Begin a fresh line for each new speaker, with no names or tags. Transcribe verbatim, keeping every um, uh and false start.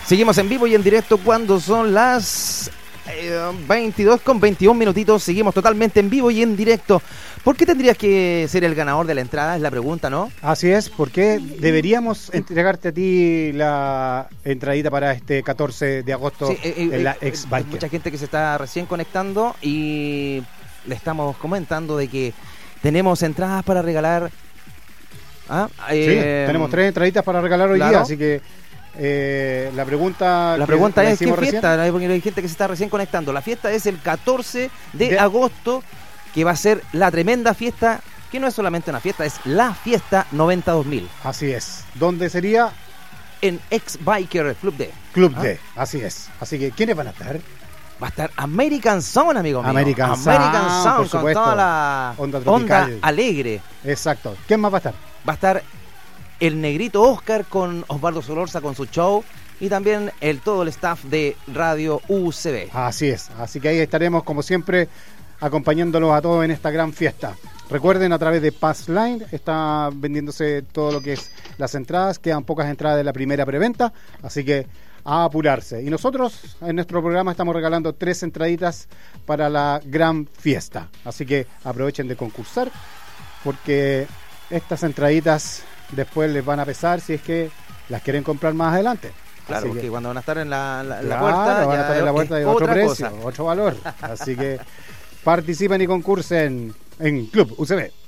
Seguimos en vivo y en directo cuando son las eh, veintidós con veintiún minutitos. Seguimos totalmente en vivo y en directo. ¿Por qué tendrías que ser el ganador de la entrada? Es la pregunta, ¿no?
Así es, porque deberíamos entregarte a ti la entradita para este catorce de agosto sí, eh, en eh, la X-Biker.
Hay mucha gente que se está recién conectando y le estamos comentando de que tenemos entradas para regalar. ¿Ah?
Eh, sí, tenemos tres entraditas para regalar hoy claro. día, así que eh, la pregunta
la pregunta es ¿qué fiesta? Recién? Porque hay gente que se está recién conectando. La fiesta es el catorce de, de agosto, que va a ser la tremenda fiesta, que no es solamente una fiesta, es la fiesta noventa y dos mil.
Así es. ¿Dónde sería?
En X-Biker Club D.
Club
¿Ah?
D, así es. Así que, ¿quiénes van a estar?
Va a estar American Sound, amigo mío.
American Sound,
American Sound
por supuesto.
Con toda la
onda tropical.
Onda alegre.
Exacto. ¿Quién más va a estar?
Va a estar el negrito Oscar con Osvaldo Solorza con su show y también el todo el staff de Radio U C B.
Así es. Así que ahí estaremos, como siempre, acompañándolos a todos en esta gran fiesta. Recuerden, a través de Passline está vendiéndose todo lo que es las entradas. Quedan pocas entradas de la primera preventa, así que a apurarse. Y nosotros en nuestro programa estamos regalando tres entraditas para la gran fiesta. Así que aprovechen de concursar, porque estas entraditas después les van a pesar si es que las quieren comprar más adelante.
Claro,
así
porque
que,
cuando van a estar en la, la,
claro,
la puerta,
van a estar en la puerta de otro precio,
cosa.
otro valor. Así que participen y concursen en Club U C B.